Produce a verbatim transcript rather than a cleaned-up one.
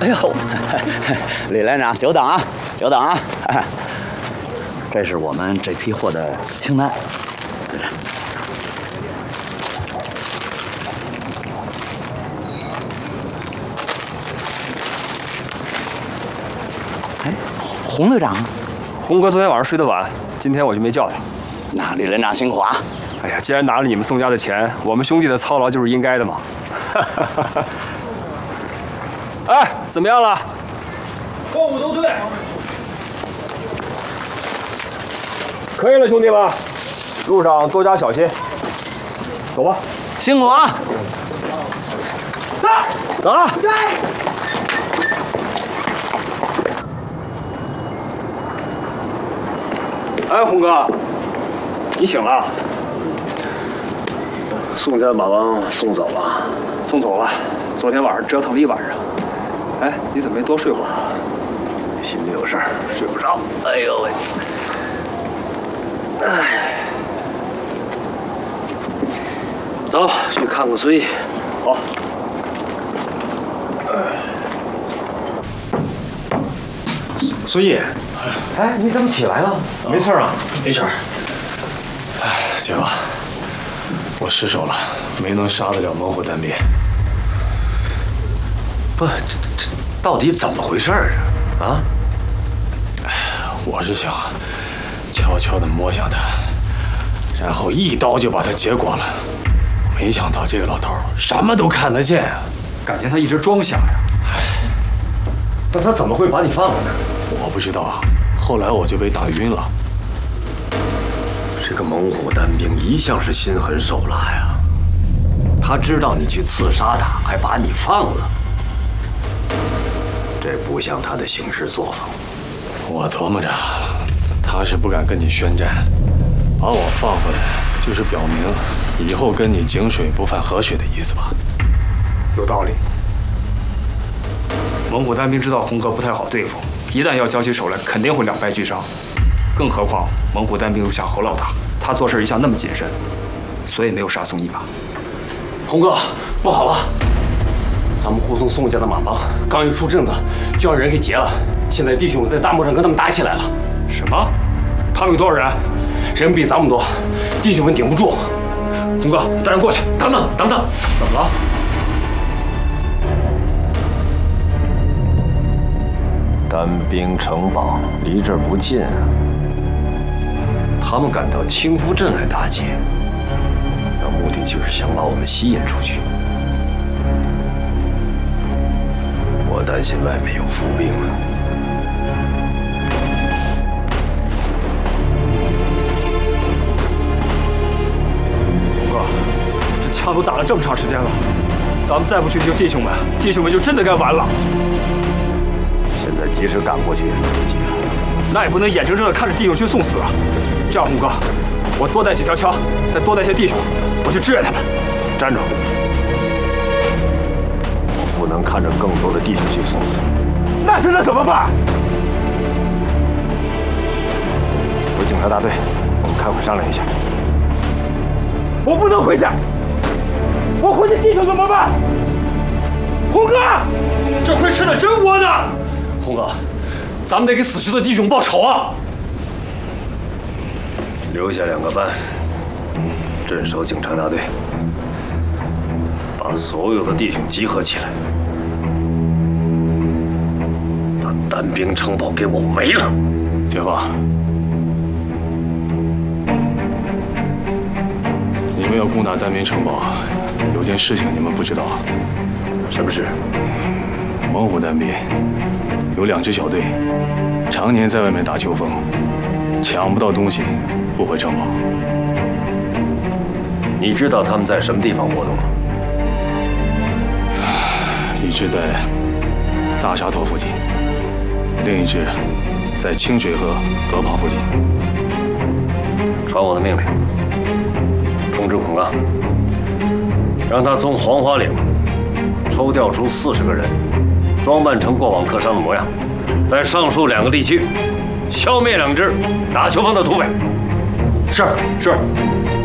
哎呦，李连长，久等啊，久等啊！这是我们这批货的清单。哎，洪队长， 洪哥昨天晚上睡得晚，今天我就没叫他。 那李连长辛苦啊！ 哎呀，既然拿了你们宋家的钱，我们兄弟的操劳就是应该的嘛。哎，怎么样了？货物都对，可以了，兄弟们，路上多加小心。走吧， 辛苦啊！ 走啊！哎，洪哥，你醒了？ 宋家把王送走了， 送走了。昨天晚上折腾了一晚上。哎，你怎么没多睡会儿？ 心里有事儿，睡不着。哎呦喂！哎，走，去看看孙毅。 好。 孙毅，哎，你怎么起来了？没事啊？ 没事。哎，姐夫，我失手了，没能杀得了猛虎单兵。 不，这这到底怎么回事啊？啊？ 哎，我是想悄悄地摸向他，然后一刀就把他结果了。没想到这个老头什么都看得见啊！ 感觉他一直装瞎呀。 哎， 那他怎么会把你放了呢？ 我不知道啊。后来我就被打晕了。 这个猛虎单兵一向是心狠手辣呀，他知道你去刺杀他，还把你放了。这不像他的行事作风。 我琢磨着，他是不敢跟你宣战，把我放回来，就是表明以后跟你井水不犯河水的意思吧？ 有道理。猛虎单兵知道洪哥不太好对付，一旦要交起手来，肯定会两败俱伤。更何况猛虎单兵又像侯老大，他做事一向那么谨慎，所以没有杀宋一马。 洪哥，不好了！咱们护送宋家的马帮刚一出镇子，就让人给劫了。现在弟兄们在大漠上跟他们打起来了。 什么？他们有多少人？ 人比咱们多，弟兄们顶不住。 洪哥，带人过去。 等等，等等， 怎么了？ 单兵城堡离这儿不近啊，他们赶到清福镇来打劫，那目的就是想把我们吸引出去。我担心外面有伏兵啊。 洪哥，这枪都打了这么长时间了，咱们再不去救弟兄们，弟兄们就真的该完了。 现在即使赶过去也来不及了。 那也不能眼睁睁地看着弟兄去送死啊！这样，洪哥，我多带几条枪，再多带些弟兄，我去支援他们。 站住！我不能看着更多的弟兄去送死。 那现在怎么办？ 回警察大队，我们开会商量一下。 我不能回去，我回去弟兄怎么办？洪哥，这亏吃的真窝囊！ 洪哥，咱们得给死去的弟兄报仇啊！留下两个班，镇守警察大队，把所有的弟兄集合起来，把单兵城堡给我围了。 姐夫，你们要攻打单兵城堡，有件事情你们不知道。 什么事？ 猛虎单兵有两支小队，常年在外面打秋风，抢不到东西，不回城堡。 你知道他们在什么地方活动吗？ 一支在大沙头附近，另一支在清水河河旁附近。 传我的命令，通知孔刚，让他从黄花岭抽调出四十个人，装扮成过往客商的模样，在上述两个地区消灭两支打秋风的土匪。 是是。